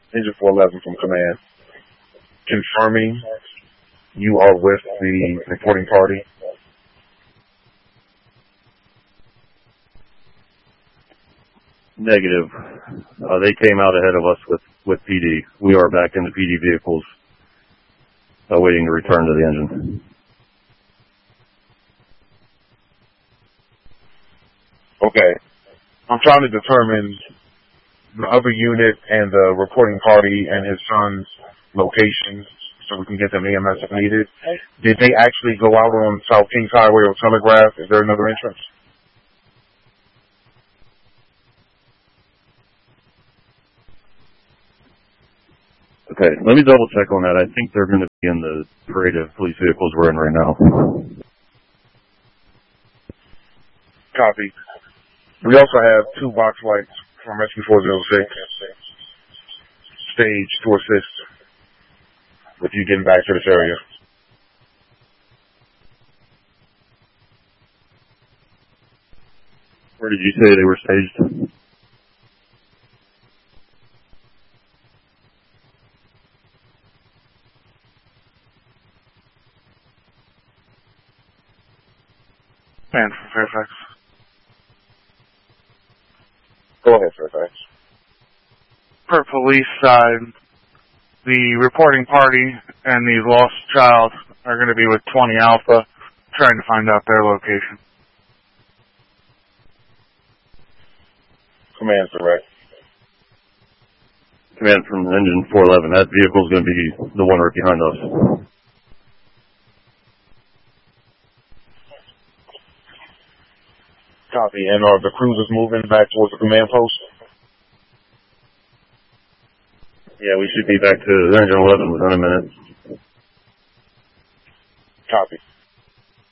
Engine 411 from Command. Confirming you are with the reporting party. Negative. They came out ahead of us with PD. We are back in the PD vehicles, waiting to return to the engine. Okay. I'm trying to determine the other unit and the reporting party and his son's location so we can get them EMS if needed. Did they actually go out on South Kings Highway or Telegraph? Is there another entrance? Okay, let me double check on that. I think they're going to be in the parade of police vehicles we're in right now. Copy. We also have 2 box lights from Rescue 406 stage to assist with you getting back to this area. Where did you say they were staged? Man from Fairfax. Go ahead, Fairfax. Per police side, the reporting party and the lost child are going to be with 20 Alpha, trying to find out their location. Command direct. Command from engine 411. That vehicle's going to be the one right behind us. Copy. And are the cruisers moving back towards the command post? Yeah, we should be back to engine 11 within a minute. Copy.